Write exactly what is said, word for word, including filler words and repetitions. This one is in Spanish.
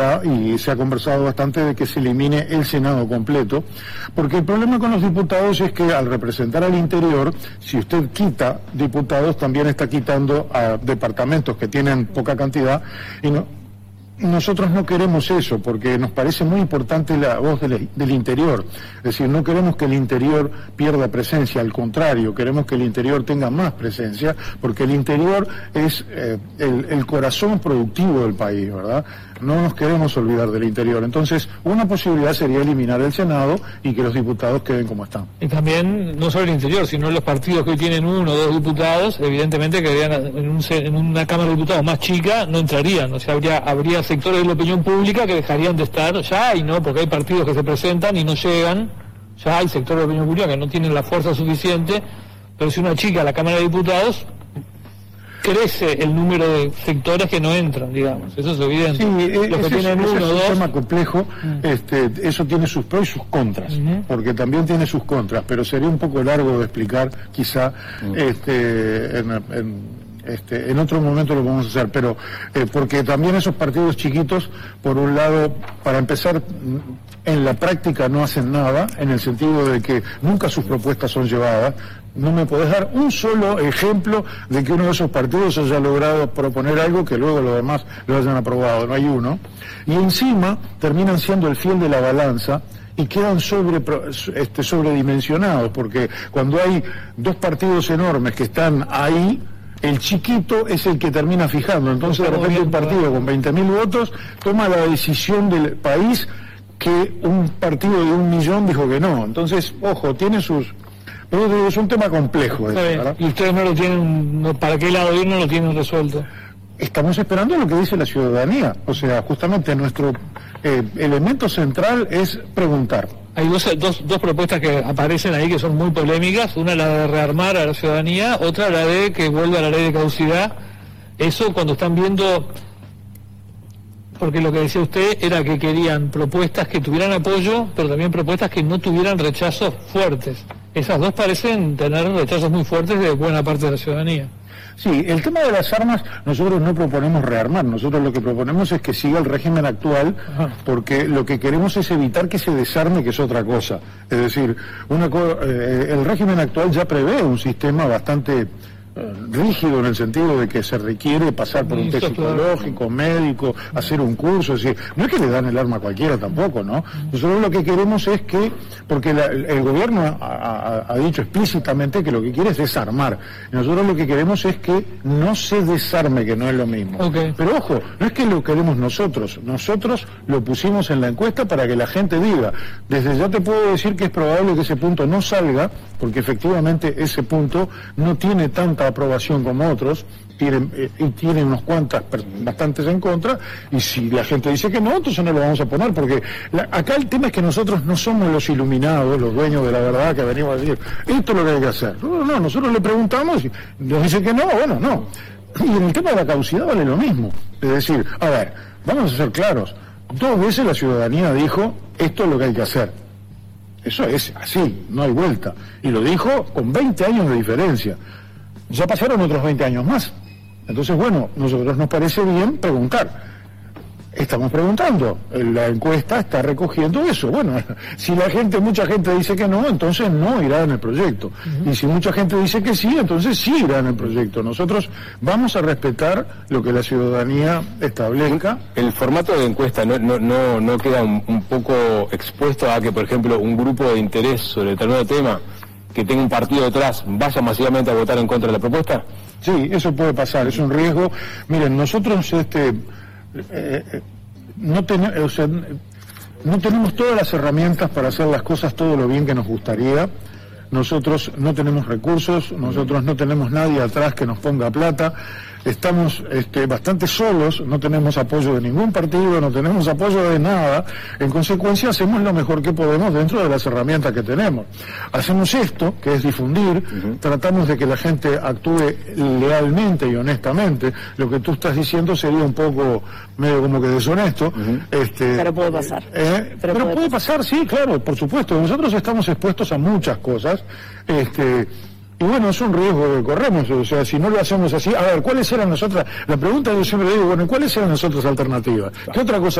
posibilidad, y se ha conversado bastante, de que se elimine el Senado completo, porque el problema con los diputados es que al representar al interior, si usted quita diputados, también está quitando a departamentos que tienen poca cantidad, y no... Nosotros no queremos eso, porque nos parece muy importante la voz del, del interior. Es decir, no queremos que el interior pierda presencia, al contrario, queremos que el interior tenga más presencia, porque el interior es eh, el, el corazón productivo del país, ¿verdad? No nos queremos olvidar del interior. Entonces, una posibilidad sería eliminar el Senado y que los diputados queden como están. Y también, no solo el interior, sino los partidos que hoy tienen uno o dos diputados, evidentemente quedarían en, un, en una Cámara de Diputados más chica, no entrarían. O sea, habría, habría sectores de la opinión pública que dejarían de estar, ya hay, ¿no? Porque hay partidos que se presentan y no llegan, ya hay sectores de la opinión pública que no tienen la fuerza suficiente, pero si una chica a la Cámara de Diputados, crece el número de sectores que no entran, digamos, eso es evidente. Sí, los que tienen es, uno, es un dos... tema complejo, uh-huh. este, eso tiene sus pros y sus contras, uh-huh. porque también tiene sus contras, pero sería un poco largo de explicar, quizá, uh-huh. este, en, en Este, en otro momento lo vamos a hacer, pero eh, porque también esos partidos chiquitos, por un lado, para empezar, en la práctica no hacen nada, en el sentido de que nunca sus propuestas son llevadas. No me podés dar un solo ejemplo de que uno de esos partidos haya logrado proponer algo que luego los demás lo hayan aprobado, no hay uno. Y encima terminan siendo el fiel de la balanza y quedan sobre, este, sobredimensionados, porque cuando hay dos partidos enormes que están ahí, el chiquito es el que termina fijando. Entonces, de repente, un partido con veinte mil votos toma la decisión del país que un partido de un millón dijo que no. Entonces, ojo, tiene sus... Pero es un tema complejo. Eso, ¿verdad? Y ustedes no lo tienen, no, ¿para qué lado ir no lo tienen resuelto? Estamos esperando lo que dice la ciudadanía. O sea, justamente nuestro eh, elemento central es preguntar. Hay dos, dos, dos propuestas que aparecen ahí que son muy polémicas. Una la de rearmar a la ciudadanía, otra la de que vuelva a la ley de caducidad. Eso cuando están viendo... Porque lo que decía usted era que querían propuestas que tuvieran apoyo, pero también propuestas que no tuvieran rechazos fuertes. Esas dos parecen tener rechazos muy fuertes de buena parte de la ciudadanía. Sí, el tema de las armas, nosotros no proponemos rearmar, nosotros lo que proponemos es que siga el régimen actual, Ajá. porque lo que queremos es evitar que se desarme, que es otra cosa. Es decir, una co eh, el régimen actual ya prevé un sistema bastante rígido, en el sentido de que se requiere pasar por un test psicológico, médico, hacer un curso, es decir, no es que le dan el arma a cualquiera tampoco, ¿no? Nosotros lo que queremos es que, porque la, el gobierno ha, ha, ha dicho explícitamente que lo que quiere es desarmar, y nosotros lo que queremos es que no se desarme, que no es lo mismo. Okay. Pero ojo, no es que lo queremos nosotros, nosotros lo pusimos en la encuesta para que la gente diga. Desde ya te puedo decir que es probable que ese punto no salga, porque efectivamente ese punto no tiene tanta aprobación como otros, tienen, eh, y tienen unos cuantas, bastantes en contra, y si la gente dice que no, entonces no lo vamos a poner, porque la, acá el tema es que nosotros no somos los iluminados, los dueños de la verdad, que venimos a decir, esto es lo que hay que hacer. No, no, nosotros le preguntamos y nos dicen que no, bueno, no. Y en el tema de la caducidad vale lo mismo. Es decir, a ver, vamos a ser claros, dos veces la ciudadanía dijo, esto es lo que hay que hacer. Eso es así, no hay vuelta. Y lo dijo con veinte años de diferencia. Ya pasaron otros veinte años más. Entonces, bueno, nosotros nos parece bien preguntar. Estamos preguntando. La encuesta está recogiendo eso. Bueno, si la gente, mucha gente dice que no, entonces no irá en el proyecto. Uh-huh. Y si mucha gente dice que sí, entonces sí irá en el proyecto. Nosotros vamos a respetar lo que la ciudadanía establezca. El formato de encuesta no, no, no, no queda un, un poco expuesto a que, por ejemplo, un grupo de interés sobre determinado tema que tenga un partido detrás vaya masivamente a votar en contra de la propuesta? Sí, eso puede pasar, es un riesgo. Miren, nosotros este eh, no, ten, o sea, no tenemos todas las herramientas para hacer las cosas todo lo bien que nos gustaría. Nosotros no tenemos recursos, nosotros no tenemos nadie atrás que nos ponga plata. Estamos este, bastante solos, no tenemos apoyo de ningún partido, no tenemos apoyo de nada. En consecuencia, hacemos lo mejor que podemos dentro de las herramientas que tenemos. Hacemos esto, que es difundir, uh-huh. tratamos de que la gente actúe lealmente y honestamente. Lo que tú estás diciendo sería un poco, medio como que deshonesto. Uh-huh. este, pero puede pasar. Eh, pero, pero puede, puede pasar, sí, claro, por supuesto. Nosotros estamos expuestos a muchas cosas. Este... Y bueno, es un riesgo que corremos, o sea, si no lo hacemos así, a ver, ¿cuáles eran las otras? La pregunta que yo siempre digo, bueno, ¿cuáles eran las otras alternativas? ¿Qué otra cosa